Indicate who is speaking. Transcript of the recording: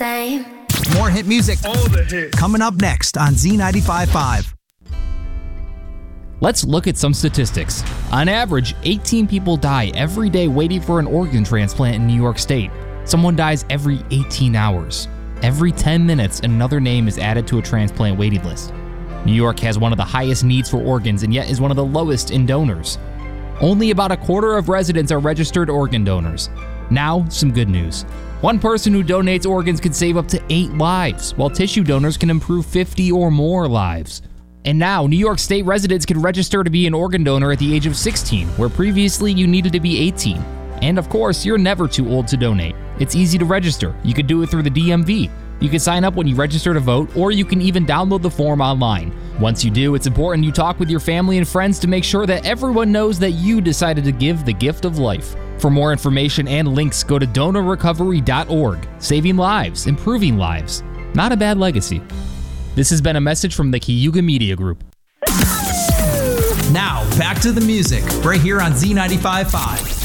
Speaker 1: same.
Speaker 2: More hit music.
Speaker 3: All the hits.
Speaker 2: Coming up next on Z95.5.
Speaker 4: Let's look at some statistics. On average, 18 people die every day waiting for an organ transplant in New York State. Someone dies every 18 hours. Every 10 minutes, another name is added to a transplant waiting list. New York has one of the highest needs for organs and yet is one of the lowest in donors. Only about a quarter of residents are registered organ donors. Now, some good news. One person who donates organs can save up to 8 lives, while tissue donors can improve 50 or more lives. And now, New York State residents can register to be an organ donor at the age of 16, where previously you needed to be 18. And of course, you're never too old to donate. It's easy to register. You could do it through the DMV. You can sign up when you register to vote, or you can even download the form online. Once you do, it's important you talk with your family and friends to make sure that everyone knows that you decided to give the gift of life. For more information and links, go to donorrecovery.org. Saving lives, improving lives. Not a bad legacy. This has been a message from the Cayuga Media Group.
Speaker 2: Now, back to the music, right here on Z95.5.